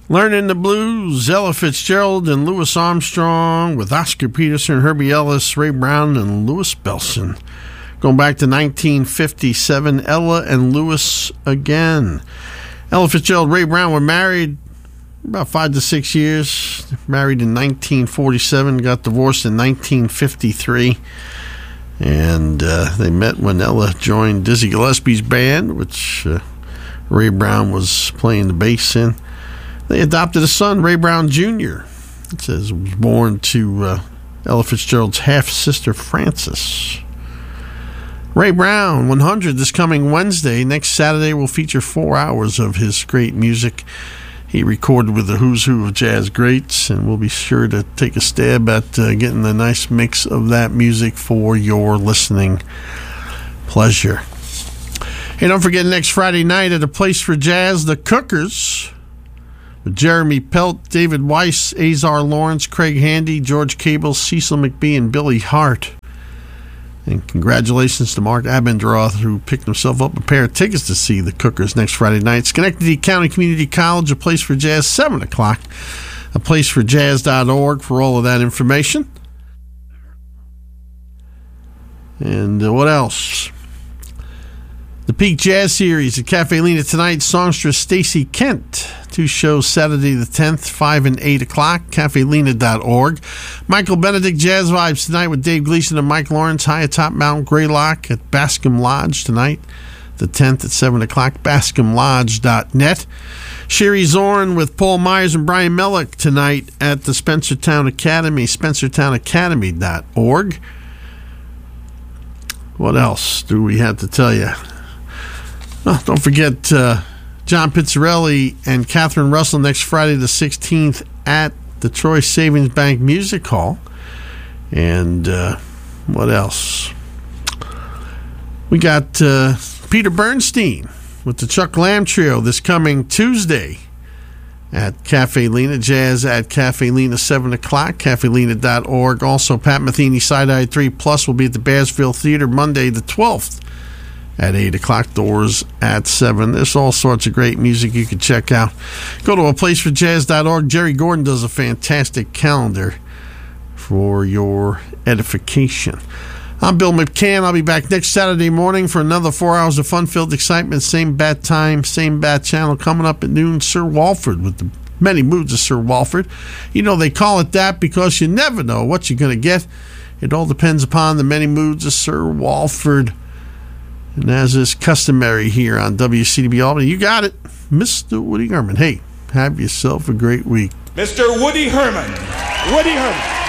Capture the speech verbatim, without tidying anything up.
Learning the Blues, Ella Fitzgerald and Louis Armstrong with Oscar Peterson, Herbie Ellis, Ray Brown, and Louis Bellson. Going back to nineteen fifty-seven, Ella and Louis again. Ella Fitzgerald and Ray Brown were married about five to six years. Married in nineteen forty-seven, got divorced in nineteen fifty-three. And uh, they met when Ella joined Dizzy Gillespie's band, which uh, Ray Brown was playing the bass in. They adopted a son, Ray Brown Junior It says he was born to uh, Ella Fitzgerald's half-sister, Frances. Ray Brown, one hundred, this coming Wednesday. Next Saturday will feature four hours of his great music. He recorded with the Who's Who of Jazz Greats, and we'll be sure to take a stab at uh, getting a nice mix of that music for your listening pleasure. Hey, don't forget, next Friday night at A Place for Jazz, the Cookers, with Jeremy Pelt, David Weiss, Azar Lawrence, Craig Handy, George Cable, Cecil McBee, and Billy Hart. And congratulations to Mark Abendroth, who picked himself up a pair of tickets to see the Cookers next Friday night. Schenectady County Community College, A Place for Jazz, seven o'clock. a place for jazz dot org for all of that information. And uh, what else? The Peak Jazz Series at Cafe Lena tonight. Songstress Stacy Kent. Two shows Saturday the tenth, five and eight o'clock. cafe lena dot org. Michael Benedict Jazz Vibes tonight with Dave Gleason and Mike Lawrence. High atop Mount Greylock at Bascom Lodge tonight, the tenth at seven o'clock. bascom lodge dot net. Sherry Zorn with Paul Myers and Brian Mellick tonight at the Spencertown Academy. spencertown academy dot org. What else do we have to tell you? Oh, don't forget uh, John Pizzarelli and Catherine Russell next Friday the sixteenth at the Troy Savings Bank Music Hall. And uh, what else? We got uh, Peter Bernstein with the Chuck Lamb Trio this coming Tuesday at Cafe Lena. Jazz at Cafe Lena, seven o'clock. cafe lena dot org. Also, Pat Metheny Side-Eye three Plus will be at the Bearsville Theater Monday the twelfth. At eight o'clock, doors at seven. There's all sorts of great music you can check out. Go to a place for jazz dot org. Jerry Gordon does a fantastic calendar for your edification. I'm Bill McCann. I'll be back next Saturday morning for another four hours of fun-filled excitement. Same bat time, same bat channel. Coming up at noon, Sir Walford with the many moods of Sir Walford. You know, they call it that because you never know what you're going to get. It all depends upon the many moods of Sir Walford. And as is customary here on W C D B Albany, you got it, Mister Woody Herman. Hey, have yourself a great week. Mister Woody Herman. Woody Herman.